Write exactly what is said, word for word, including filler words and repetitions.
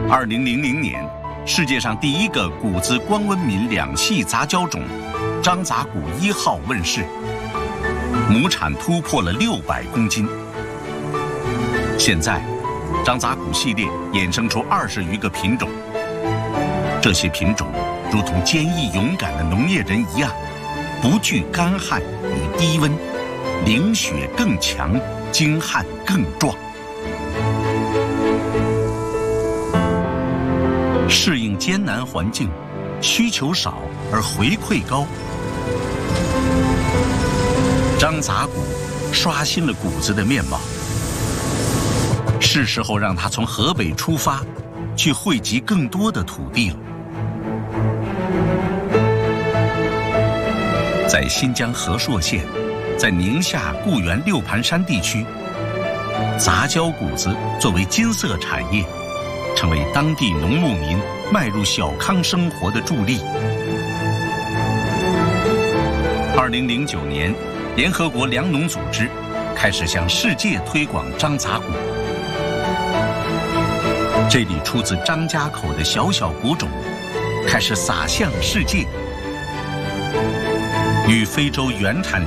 二零零零年，世界上第一个谷子光温敏两系杂交种张杂谷一号问世，亩产突破了六百公斤。现在，张杂谷系列衍生出二十余个品种，这些品种如同坚毅勇敢的农业人一样，不惧干旱与低温，凌雪更强，经旱更壮。适应艰难环境，需求少而回馈高。张杂谷刷新了谷子的面貌，是时候让它从河北出发，去惠及更多的土地了。在新疆和硕县，在宁夏固原六盘山地区，杂交谷子作为金色产业，成为当地农牧民迈入小康生活的助力。二零零九年，联合国粮农组织开始向世界推广张杂谷。这里出自张家口的小小谷种，开始洒向世界，与非洲原产